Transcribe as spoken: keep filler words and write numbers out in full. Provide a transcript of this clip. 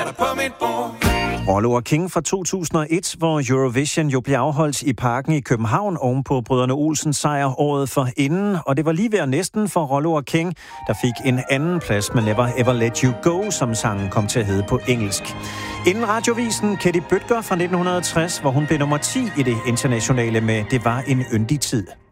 der på mit bord. Rollo og King fra to tusind og et, hvor Eurovision jo blev afholdt i Parken i København oven på Brødrene Olsens sejr året for inden, og det var lige ved næsten for Rollo og King, der fik en anden plads med Never Ever Let You Go, som sangen kom til at hedde på engelsk. Inden radiovisen Katie Bødker fra nitten tres, hvor hun blev nummer ti i det internationale med Det var en yndig tid.